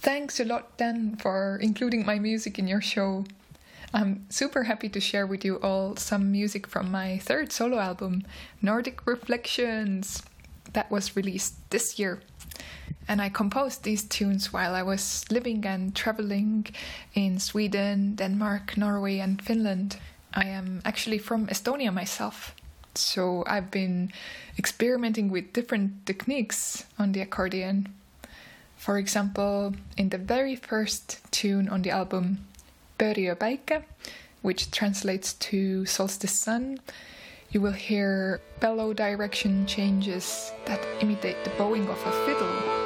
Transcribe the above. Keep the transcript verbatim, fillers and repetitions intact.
Thanks a lot, Dan, for including my music in your show. I'm super happy to share with you all some music from my third solo album, Nordic Reflections, that was released this year. And I composed these tunes while I was living and traveling in Sweden, Denmark, Norway, and Finland. I am actually from Estonia myself, so I've been experimenting with different techniques on the accordion. For example, in the very first tune on the album, Pöriöpäikkä, which translates to solstice sun, you will hear bellow direction changes that imitate the bowing of a fiddle.